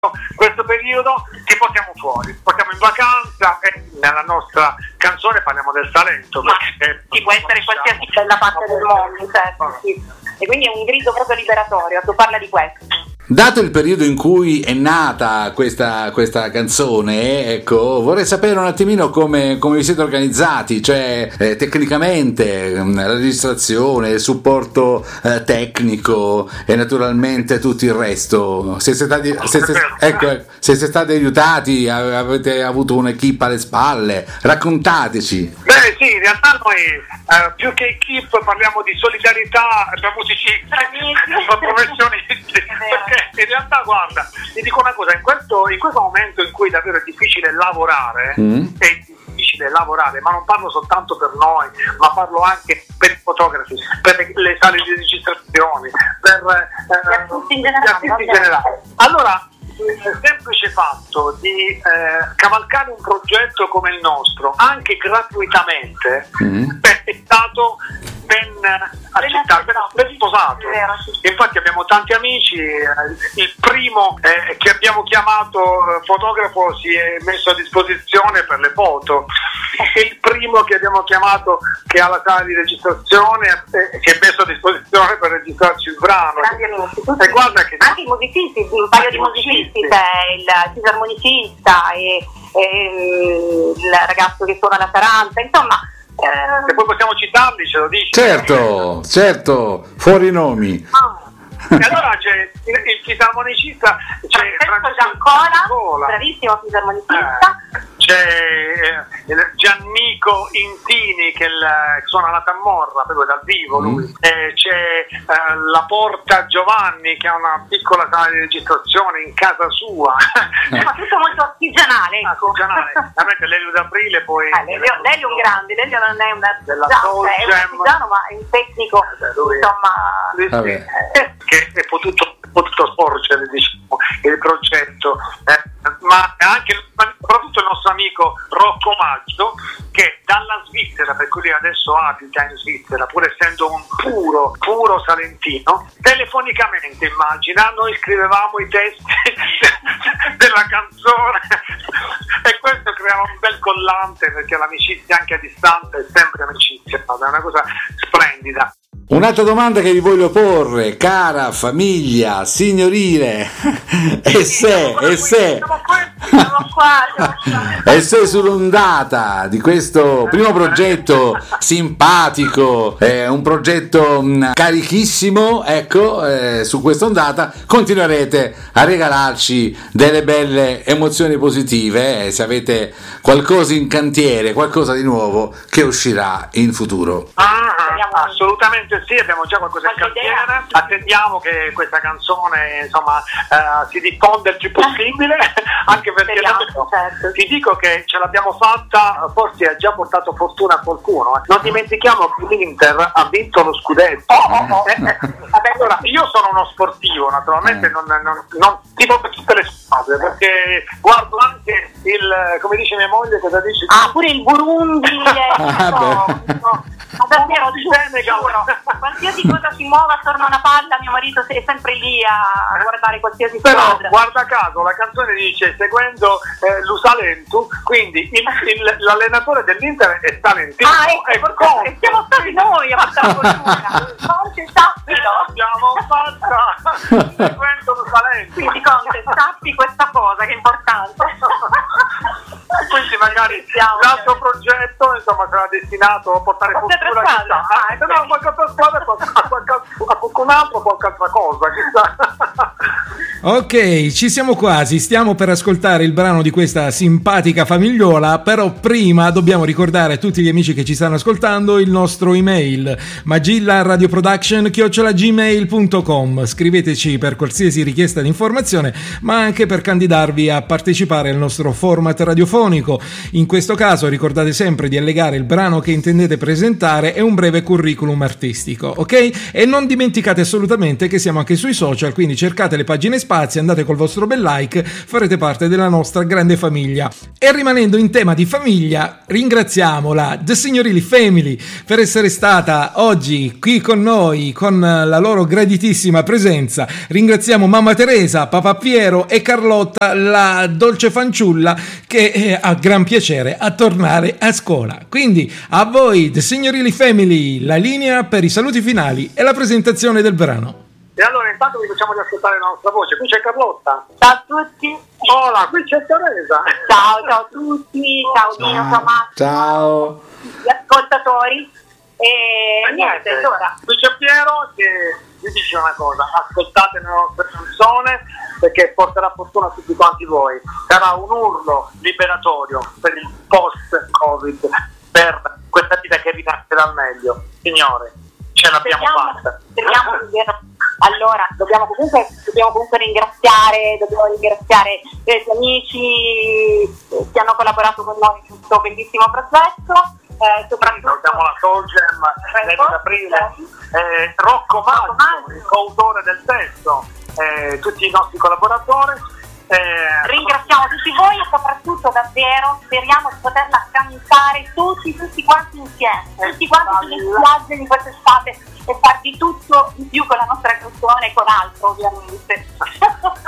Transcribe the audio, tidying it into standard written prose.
questo periodo che portiamo fuori, portiamo in vacanza e nella nostra canzone parliamo del talento. Ci può essere qualsiasi bella parte del mondo, certo, sì. E quindi è un grido proprio liberatorio, tu parla di questo. Dato il periodo in cui è nata questa canzone, ecco, vorrei sapere un attimino come vi siete organizzati, cioè tecnicamente, la registrazione, il supporto tecnico e naturalmente tutto il resto. Se siete stati aiutati, avete avuto un'equipe alle spalle, raccontateci. Beh sì, in realtà noi più che equipe parliamo di solidarietà tra musicisti, tra professionisti, perché in realtà guarda, ti dico una cosa, in questo momento in cui davvero è difficile lavorare, è difficile lavorare, ma non parlo soltanto per noi, ma parlo anche per i fotografi, per le sale di registrazione, per gli artisti in generale. Allora, il semplice fatto di cavalcare un progetto come il nostro anche gratuitamente è stato ben accettato, ben sposato. Infatti abbiamo tanti amici, il primo che abbiamo chiamato fotografo si è messo a disposizione per le foto, il primo che abbiamo chiamato che ha la sala di registrazione si è messo a disposizione per registrarci il brano. E guarda che anche i musicisti, un paio di musicisti, c'è il fisarmonicista e il ragazzo che suona la taranza, insomma. Se poi possiamo citarli, ce lo dici? Certo, fuori i nomi. E allora c'è il fisarmonicista, c'è Francesco Giancola, bravissimo fisarmonicista. C'è Giannico Intini che suona la tammorra proprio dal vivo lui. C'è la Porta Giovanni che ha una piccola sala di registrazione in casa sua. Ma tutto molto artigianale, ecco. Veramente Lelio D'Aprile poi. Lelio è un grande, Lelio non è un artigiano, è un artigiano ma è un tecnico, insomma. Che è potuto sporgere, diciamo, il progetto, ma anche soprattutto il nostro amico Rocco Maggio che dalla Svizzera, per cui lui adesso abita in Svizzera, pur essendo un puro salentino, telefonicamente immagina, noi scrivevamo i testi della canzone e questo creava un bel collante, perché l'amicizia anche a distanza è sempre amicizia, è una cosa splendida. Un'altra domanda che vi voglio porre, cara famiglia signorile, e se sull'ondata di questo primo progetto simpatico, un progetto carichissimo, ecco, su questa ondata continuerete a regalarci delle belle emozioni positive, se avete qualcosa in cantiere, qualcosa di nuovo che uscirà in futuro. Assolutamente sì, abbiamo già qualcosa in cantiere, attendiamo che questa canzone insomma si diffonda il più possibile, anche perché certo. Ti dico che ce l'abbiamo fatta, forse ha già portato fortuna a qualcuno, non dimentichiamo che l'Inter ha vinto lo scudetto. Allora, io sono uno sportivo, naturalmente non tipo per tutte le squadre, perché guardo anche come dice mia moglie, cosa dice? Pure il Burundi qualsiasi cosa si muova attorno a una palla, mio marito è sempre lì a guardare qualsiasi squadra. Però guarda caso la canzone dice seguendo l'Usalentu, quindi l'allenatore dell'Inter è talentino. Ecco, siamo stati noi a portare fortuna. Conte, sappilo. L'abbiamo fatta seguendo l'Usalentu. Quindi Conte, sappi questa cosa che è importante. Quindi magari l'altro progetto insomma sarà destinato a portare fortuna a qualche altra squadra, a qualcun altro, qualche altra cosa, chissà. Ok, ci siamo quasi, stiamo per ascoltare il brano di questa simpatica famigliola, però prima dobbiamo ricordare a tutti gli amici che ci stanno ascoltando il nostro email magillaradioproduction@gmail.com. Scriveteci per qualsiasi richiesta di informazione, ma anche per candidarvi a partecipare al nostro format radiofonico. In questo caso ricordate sempre di allegare il brano che intendete presentare e un breve curriculum artistico, ok? E non dimenticate assolutamente che siamo anche sui social, quindi cercate le pagine spazi, andate col vostro bel like, farete parte della nostra grande famiglia. E rimanendo in tema di famiglia, ringraziamo la The Signorilli Family per essere stata oggi qui con noi, con la loro graditissima presenza. Ringraziamo mamma Teresa, papà Piero e Carlotta, la dolce fanciulla che ha gran piacere a tornare a scuola. Quindi a voi The Signorilli Family, la linea per i saluti finali e la presentazione del brano. E allora intanto vi facciamo riascoltare la nostra voce. Qui c'è Carlotta. Ciao a tutti. Hola, qui c'è Teresa. Ciao a tutti. Ciao Dino, ciao Massimo. Ciao. Gli ascoltatori. E niente, allora. Qui c'è Piero che vi dice una cosa: ascoltate la nostra canzone perché porterà fortuna a tutti quanti voi. Sarà un urlo liberatorio per il post-Covid, per questa vita che rinascerà al meglio. Signore, ce l'abbiamo fatta. Allora, dobbiamo comunque ringraziare gli amici che hanno collaborato con noi in questo bellissimo progetto. Soprattutto abbiamo la Solgem aprile, Rocco Maggio, il coautore del testo, tutti i nostri collaboratori. Ringraziamo tutti voi e soprattutto davvero speriamo di poterla cantare tutti quanti insieme, tutti quanti sulle spiagge di quest'estate e far di tutto di più con la nostra canzone e con altro ovviamente.